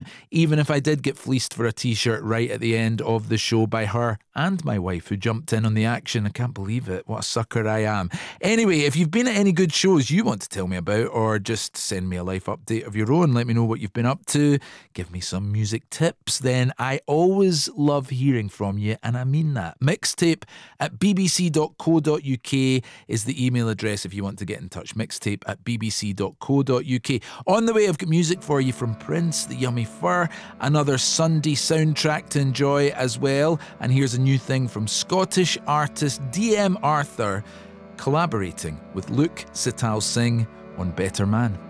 even if I did get fleeced for a t-shirt right at the end of the show by her and my wife, who jumped in on the action. I can't believe it. What a sucker I am. Anyway, if you've been at any good shows you want to tell me about, or just send me a life update of your own, let me know what you've been up to, give me some music tips, then I always love hearing from you, and I mean that. Mixtape at bbc.co.uk is the email address if you want to get in touch. Mixtape at bbc.co.uk. On the way, I've got music for you from Prince, The Yummy Fur, another Sunday soundtrack to enjoy as well. And here's a new thing from Scottish artist DM Arthur, collaborating with Luke Sital Singh on Better Man.